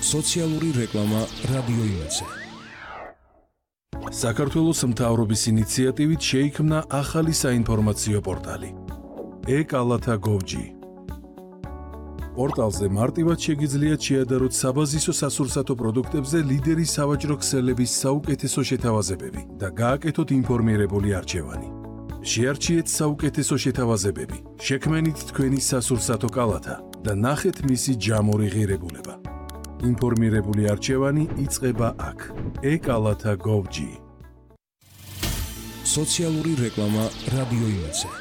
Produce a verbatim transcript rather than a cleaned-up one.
სოციალური რეკლამა რადიო იმედზე. საქართველოს მთავრობის ინიციატივით შეიქმნა ახალი საინფორმაციო პორტალი e-კალათა gov punkt g. პორტალზე მარტივად შეგიძლიათ შეადაროთ საბაზისო სასურსათო პროდუქტებზე ლიდერი სავაჭრო ქსელების საუკეთესო შეთავაზებები და გააკეთოთ ინფორმირებული არჩევანი. შეარჩიეთ საუკეთესო შეთავაზებები, შექმენით თქვენი სასურსათო კალათა და ნახეთ მისი ჯამური ღირებულება. ინფორმირებული არჩევანი იწყება აქ. e-კალათა gov punkt g. სოციალური რეკლამა რადიო იმედზე.